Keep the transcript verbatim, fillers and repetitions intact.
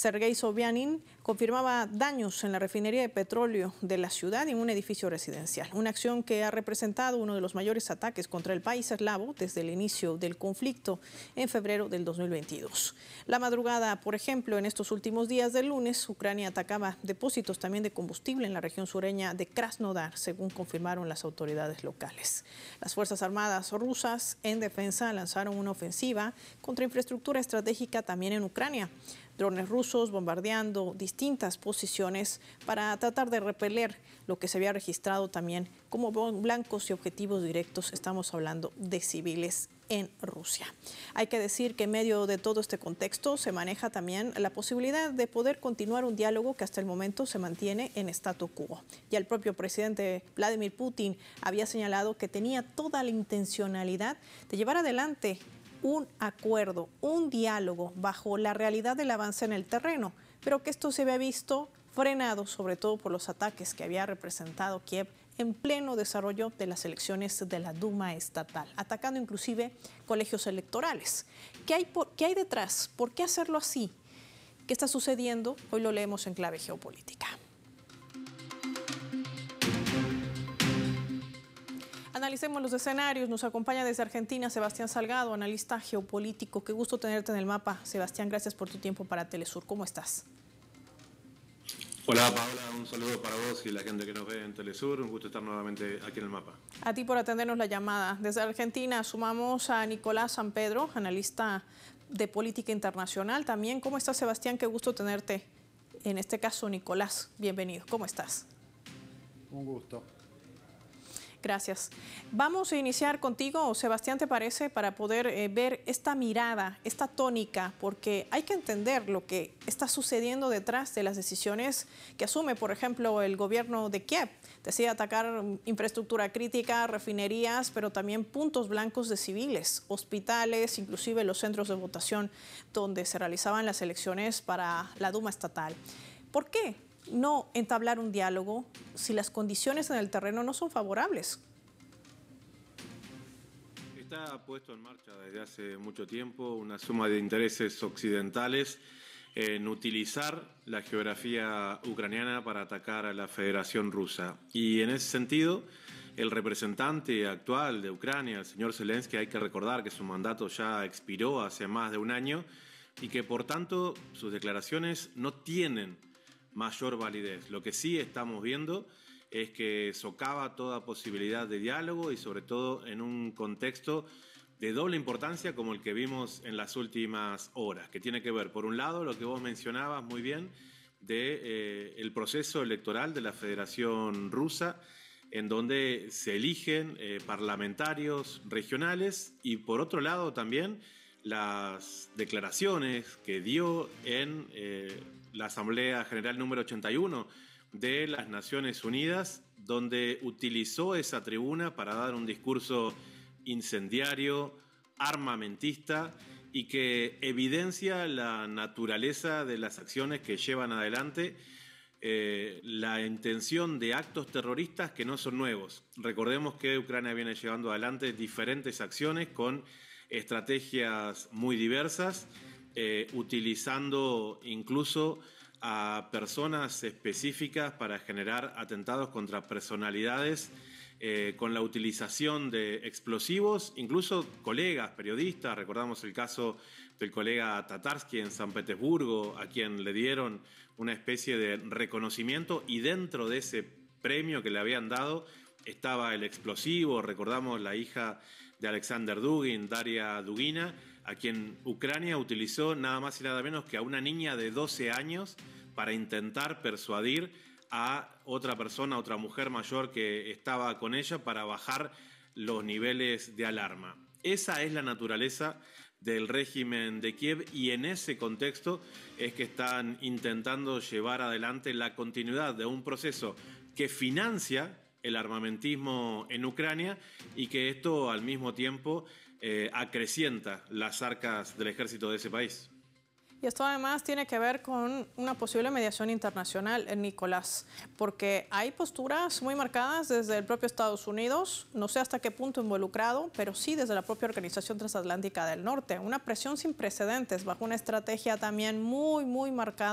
Sergei Sobyanin confirmaba daños en la refinería de petróleo de la ciudad y en un edificio residencial. Una acción que ha representado uno de los mayores ataques contra el país eslavo desde el inicio del conflicto en febrero del dos mil veintidós. La madrugada, por ejemplo, en estos últimos días del lunes, Ucrania atacaba depósitos también de combustible en la región sureña de Krasnodar, según confirmaron las autoridades locales. Las Fuerzas Armadas rusas, en defensa, lanzaron una ofensiva contra infraestructura estratégica también en Ucrania. Drones rusos bombardeando distintas posiciones para tratar de repeler lo que se había registrado también como blancos y objetivos directos. Estamos hablando de civiles en Rusia. Hay que decir que en medio de todo este contexto se maneja también la posibilidad de poder continuar un diálogo que hasta el momento se mantiene en statu quo. Ya el propio presidente Vladimir Putin había señalado que tenía toda la intencionalidad de llevar adelante un acuerdo, un diálogo bajo la realidad del avance en el terreno, pero que esto se había visto frenado sobre todo por los ataques que había representado Kiev en pleno desarrollo de las elecciones de la Duma estatal, atacando inclusive colegios electorales. ¿Qué hay, por, qué hay detrás? ¿Por qué hacerlo así? ¿Qué está sucediendo? Hoy lo leemos en Clave Geopolítica. Analicemos los escenarios. Nos acompaña desde Argentina Sebastián Salgado, analista geopolítico. Qué gusto tenerte en el mapa. Sebastián, gracias por tu tiempo para Telesur. ¿Cómo estás? Hola Paola, un saludo para vos y la gente que nos ve en Telesur. Un gusto estar nuevamente aquí en el mapa. A ti por atendernos la llamada. Desde Argentina sumamos a Nicolás San Pedro, analista de política internacional también. ¿Cómo estás, Sebastián? Qué gusto tenerte. En este caso, Nicolás, bienvenido. ¿Cómo estás? Un gusto. Gracias. Vamos a iniciar contigo, Sebastián, ¿te parece? Para poder eh, ver esta mirada, esta tónica, porque hay que entender lo que está sucediendo detrás de las decisiones que asume, por ejemplo, el gobierno de Kiev. Decide atacar infraestructura crítica, refinerías, pero también puntos blancos de civiles, hospitales, inclusive los centros de votación donde se realizaban las elecciones para la Duma estatal. ¿Por qué no entablar un diálogo si las condiciones en el terreno no son favorables? Está puesto en marcha desde hace mucho tiempo una suma de intereses occidentales en utilizar la geografía ucraniana para atacar a la Federación Rusa. Y en ese sentido, el representante actual de Ucrania, el señor Zelensky, hay que recordar que su mandato ya expiró hace más de un año y que, por tanto, sus declaraciones no tienen mayor validez. Lo que sí estamos viendo es que socava toda posibilidad de diálogo y sobre todo en un contexto de doble importancia como el que vimos en las últimas horas, que tiene que ver, por un lado, lo que vos mencionabas muy bien, de eh, el proceso electoral de la Federación Rusa, en donde se eligen eh, parlamentarios regionales, y por otro lado también las declaraciones que dio en eh, la Asamblea General número ochenta y uno de las Naciones Unidas, donde utilizó esa tribuna para dar un discurso incendiario, armamentista y que evidencia la naturaleza de las acciones que llevan adelante eh, la intención de actos terroristas que no son nuevos. Recordemos que Ucrania viene llevando adelante diferentes acciones con estrategias muy diversas, eh, utilizando incluso a personas específicas para generar atentados contra personalidades, eh, con la utilización de explosivos, incluso colegas, periodistas. Recordamos el caso del colega Tatarsky en San Petersburgo, a quien le dieron una especie de reconocimiento y dentro de ese premio que le habían dado estaba el explosivo. Recordamos la hija de Alexander Dugin, Daria Dugina, a quien Ucrania utilizó nada más y nada menos que a una niña de doce años para intentar persuadir a otra persona, a otra mujer mayor que estaba con ella, para bajar los niveles de alarma. Esa es la naturaleza del régimen de Kiev y en ese contexto es que están intentando llevar adelante la continuidad de un proceso que financia el armamentismo en Ucrania y que esto al mismo tiempo eh, acrecienta las arcas del ejército de ese país. Y esto además tiene que ver con una posible mediación internacional, Nicolás, porque hay posturas muy marcadas desde el propio Estados Unidos, no sé hasta qué punto involucrado, pero sí desde la propia Organización Transatlántica del Norte. Una presión sin precedentes bajo una estrategia también muy, muy marcada